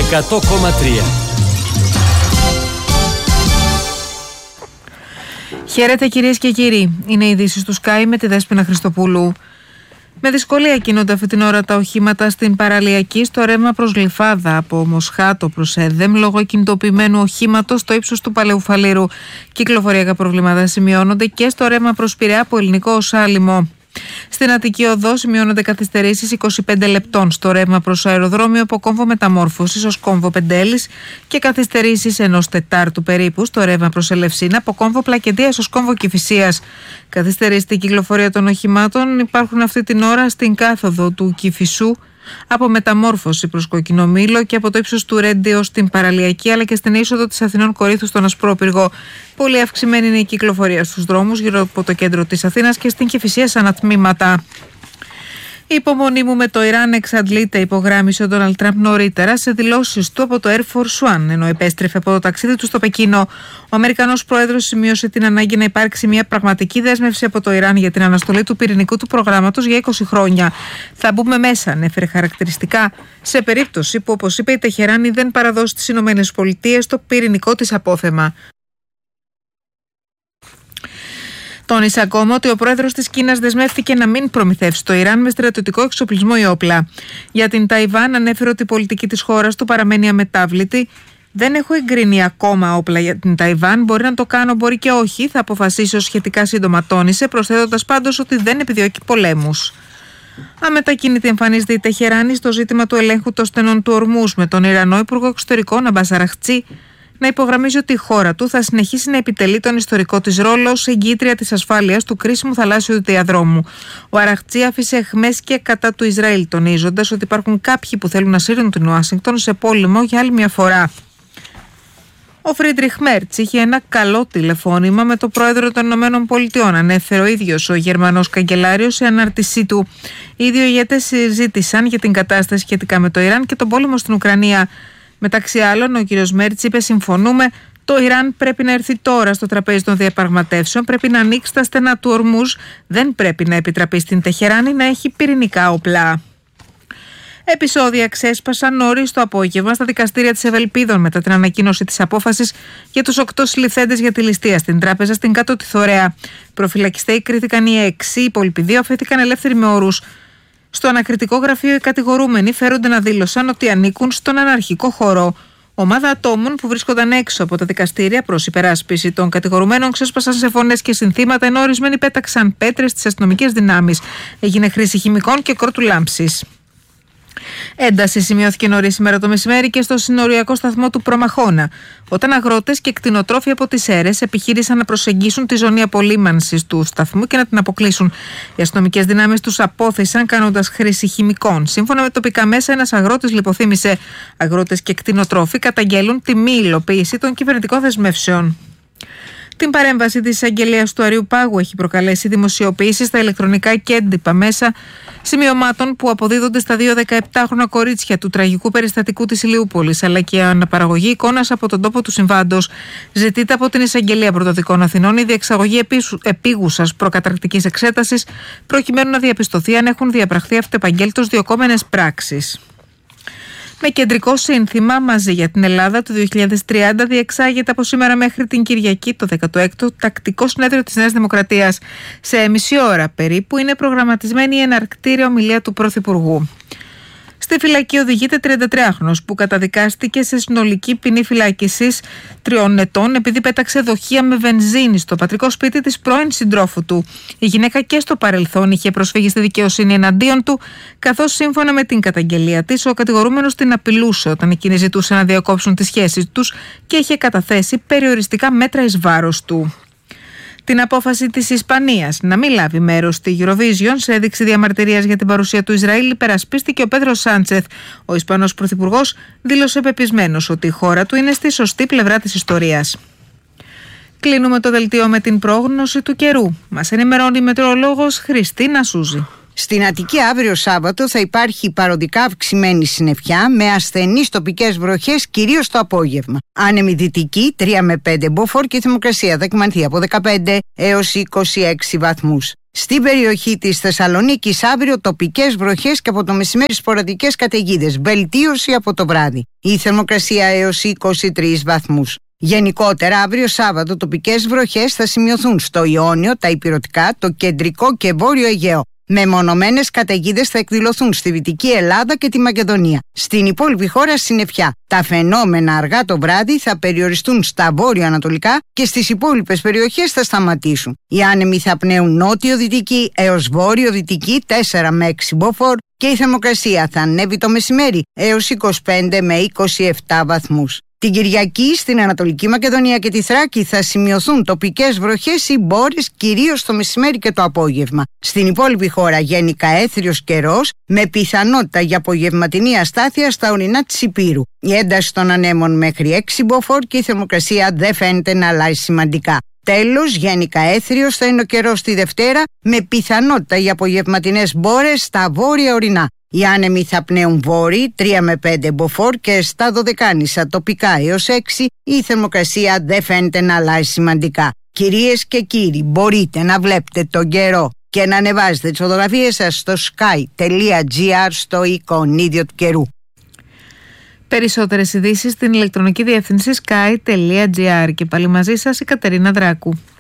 100,3. Χαίρετε κυρίες και κύριοι. Είναι οι ειδήσεις του Sky με τη Δέσποινα Χριστοπούλου. Με δυσκολία κινούνται αυτή την ώρα τα οχήματα στην παραλιακή στο ρεύμα προς Γλυφάδα από Μοσχάτο προς Έδεμ λόγω κινητοποιημένου οχήματος στο ύψος του Παλαιουφαλήρου. Κυκλοφοριακά προβλήματα σημειώνονται και στο ρεύμα προς Πειραιά από Ελληνικό ως Άλυμο. Στην Αττική Οδό σημειώνονται καθυστερήσεις 25 λεπτών στο ρεύμα προς αεροδρόμιο από Κόμβο Μεταμόρφωσης ως Κόμβο Πεντέλης και καθυστερήσεις ενός τετάρτου περίπου στο ρεύμα προς Ελευσίνα από Κόμβο Πλακεντίας ως Κόμβο Κηφισίας. Καθυστερήσεις στην κυκλοφορία των οχημάτων υπάρχουν αυτή την ώρα στην κάθοδο του Κηφισού από Μεταμόρφωση προς Κοκκινομήλο και από το ύψος του Ρέντι ως την παραλιακή, αλλά και στην είσοδο της Αθηνών Κορύθου στον Ασπρόπυργο. Πολύ αυξημένη είναι η κυκλοφορία στους δρόμους γύρω από το κέντρο της Αθήνας και στην Κηφισία σαν ανατμήματα. Η υπομονή μου με το Ιράν εξαντλείται, υπογράμμισε ο Ντόναλντ Τραμπ νωρίτερα σε δηλώσεις του από το Air Force One, ενώ επέστρεφε από το ταξίδι του στο Πεκίνο. Ο Αμερικανός πρόεδρος σημείωσε την ανάγκη να υπάρξει μια πραγματική δέσμευση από το Ιράν για την αναστολή του πυρηνικού του προγράμματος για 20 χρόνια. Θα μπούμε μέσα, ανέφερε χαρακτηριστικά, σε περίπτωση που, όπως είπε, η Τεχεράνη δεν παραδώσει στις ΗΠΑ το πυρηνικό της απόθεμα. Τόνισε ακόμα ότι ο πρόεδρος της Κίνας δεσμεύτηκε να μην προμηθεύσει το Ιράν με στρατιωτικό εξοπλισμό ή όπλα. Για την Ταϊβάν ανέφερε ότι η πολιτική της χώρας του παραμένει αμετάβλητη. Δεν έχω εγκρίνει ακόμα όπλα για την Ταϊβάν. Μπορεί να το κάνω, μπορεί και όχι. Θα αποφασίσω σχετικά σύντομα, τόνισε, προσθέτοντας πάντως ότι δεν επιδιώκει πολέμους. Αμετακίνητη εμφανίζεται η Τεχεράνη στο ζήτημα του ελέγχου των στενών του Ορμούζ με τον Ιρανό Υπουργό Εξωτερικών Αμπάς Αραχτσί να υπογραμμίζει ότι η χώρα του θα συνεχίσει να επιτελεί τον ιστορικό της ρόλο ως εγγύητρια της ασφάλειας του κρίσιμου θαλάσσιου διαδρόμου. Ο Αραχτσί άφησε αιχμές και κατά του Ισραήλ, τονίζοντας ότι υπάρχουν κάποιοι που θέλουν να σύρουν την Ουάσιγκτον σε πόλεμο για άλλη μια φορά. Ο Φρίντριχ Μέρτς είχε ένα καλό τηλεφώνημα με τον πρόεδρο των ΗΠΑ, ανέφερε ο ίδιος ο Γερμανός καγκελάριος σε ανάρτησή του. Οι δύο ηγέτες συζήτησαν για την κατάσταση σχετικά με το Ιράν και τον πόλεμο στην Ουκρανία. Μεταξύ άλλων, ο κ. Μέρτς είπε: συμφωνούμε, το Ιράν πρέπει να έρθει τώρα στο τραπέζι των διαπραγματεύσεων, πρέπει να ανοίξει τα στενά του Ορμούζ, δεν πρέπει να επιτραπεί στην Τεχεράνη να έχει πυρηνικά όπλα. Επεισόδια ξέσπασαν νωρίς το απόγευμα στα δικαστήρια της Ευελπίδων μετά την ανακοίνωση της απόφασης για τους 8 συλληφθέντες για τη ληστεία στην τράπεζα στην Κάτω τη Θωρέα. Προφυλακιστέοι κρίθηκαν οι 6, οι υπόλοιποι 2 αφέθηκαν ελεύθεροι με όρους. Στο ανακριτικό γραφείο οι κατηγορούμενοι φέρονται να δήλωσαν ότι ανήκουν στον αναρχικό χώρο. Ομάδα ατόμων που βρίσκονταν έξω από τα δικαστήρια προς υπεράσπιση των κατηγορουμένων ξέσπασαν σε φωνές και συνθήματα, ενώ ορισμένοι πέταξαν πέτρες στις αστυνομικές δυνάμεις. Έγινε χρήση χημικών και κρότου λάμψης. Ένταση σημειώθηκε νωρίς σήμερα το μεσημέρι και στο συνοριακό σταθμό του Προμαχώνα, όταν αγρότες και κτηνοτρόφοι από τις Σέρρες επιχείρησαν να προσεγγίσουν τη ζώνη απολύμανσης του σταθμού και να την αποκλείσουν. Οι αστυνομικές δυνάμεις τους απόθεσαν κάνοντας χρήση χημικών. Σύμφωνα με τοπικά μέσα, ένας αγρότης λιποθύμησε. Αγρότες και κτηνοτρόφοι καταγγέλουν τη μη υλοποίηση των κυβερνητικών δεσμεύσεων. Την παρέμβαση της εισαγγελέας του Αριού Πάγου έχει προκαλέσει δημοσιοποίηση στα ηλεκτρονικά και έντυπα μέσα σημειωμάτων που αποδίδονται στα 2 17χρονα κορίτσια του τραγικού περιστατικού της Ηλιούπολης, αλλά και αναπαραγωγή εικόνας από τον τόπο του συμβάντος. Ζητείται από την Εισαγγελία Πρωτοδικών Αθηνών η διεξαγωγή επίγουσας προκαταρκτικής εξέτασης, προκειμένου να διαπιστωθεί αν έχουν διαπραχθεί αυτεπαγγέλτως διωκόμενες πράξεις. Με κεντρικό σύνθημα «Μαζί για την Ελλάδα» του 2030 διεξάγεται από σήμερα μέχρι την Κυριακή το 16ο Τακτικό Συνέδριο της Νέας Δημοκρατίας. Σε μισή ώρα περίπου είναι προγραμματισμένη η εναρκτήρια ομιλία του Πρωθυπουργού. Στη φυλακή οδηγείται 33χρονος που καταδικάστηκε σε συνολική ποινή φυλάκισης 3 ετών επειδή πέταξε δοχεία με βενζίνη στο πατρικό σπίτι της πρώην συντρόφου του. Η γυναίκα και στο παρελθόν είχε προσφύγει στη δικαιοσύνη εναντίον του, καθώς σύμφωνα με την καταγγελία της, ο κατηγορούμενος την απειλούσε όταν εκείνη ζητούσε να διακόψουν τις σχέσεις τους και είχε καταθέσει περιοριστικά μέτρα εις βάρος του. Την απόφαση της Ισπανίας να μην λάβει μέρος στη Eurovision σε έδειξη διαμαρτυρίας για την παρουσία του Ισραήλ υπερασπίστηκε ο Πέδρο Σάντσεθ. Ο Ισπανός πρωθυπουργός δήλωσε πεπισμένος ότι η χώρα του είναι στη σωστή πλευρά της ιστορίας. Κλείνουμε το δελτίο με την πρόγνωση του καιρού. Μας ενημερώνει η μετεωρολόγος Χριστίνα Σούζη. Στην Αττική αύριο Σάββατο θα υπάρχει παροδικά αυξημένη συννεφιά με ασθενείς τοπικές βροχές κυρίως το απόγευμα. Άνεμη δυτική 3 με 5 μποφόρ και η θερμοκρασία θα εκμανθεί από 15 έως 26 βαθμούς. Στην περιοχή της Θεσσαλονίκης αύριο τοπικές βροχές και από το μεσημέρι σποραδικές καταιγίδες. Βελτίωση από το βράδυ. Η θερμοκρασία έως 23 βαθμούς. Γενικότερα, αύριο Σάββατο τοπικές βροχές θα σημειωθούν στο Ιόνιο, τα Ηπειρωτικά, το κεντρικό και βόρειο Αιγαίο. Μεμονωμένες καταιγίδες θα εκδηλωθούν στη Δυτική Ελλάδα και τη Μακεδονία. Στην υπόλοιπη χώρα συννεφιά. Τα φαινόμενα αργά το βράδυ θα περιοριστούν στα βόρειο-ανατολικά και στις υπόλοιπες περιοχές θα σταματήσουν. Οι άνεμοι θα πνέουν νότιο-δυτική έως βόρειο-δυτική 4 με 6 μποφόρ και η θερμοκρασία θα ανέβει το μεσημέρι έως 25 με 27 βαθμούς. Την Κυριακή στην Ανατολική Μακεδονία και τη Θράκη θα σημειωθούν τοπικές βροχές ή μπόρες κυρίως το μεσημέρι και το απόγευμα. Στην υπόλοιπη χώρα γενικά έθριος καιρός με πιθανότητα για απογευματινή αστάθεια στα ορεινά της Ηπείρου. Η ένταση των ανέμων μέχρι 6 μποφόρ και η θερμοκρασία δεν φαίνεται να αλλάζει σημαντικά. Τέλος, γενικά έθριος θα είναι ο καιρός τη Δευτέρα με πιθανότητα για απογευματινές μπόρες στα βόρεια ορεινά. Οι άνεμοι θα πνέουν βόρειοι 3 με 5 μποφόρ και στα Δωδεκάνησα τοπικά έως 6 η θερμοκρασία δεν φαίνεται να αλλάζει σημαντικά. Κυρίες και κύριοι, μπορείτε να βλέπετε τον καιρό και να ανεβάζετε τις φωτογραφίες σας στο sky.gr στο εικονίδιο του καιρού. Περισσότερες ειδήσεις στην ηλεκτρονική διεύθυνση sky.gr και πάλι μαζί σας η Κατερίνα Δράκου.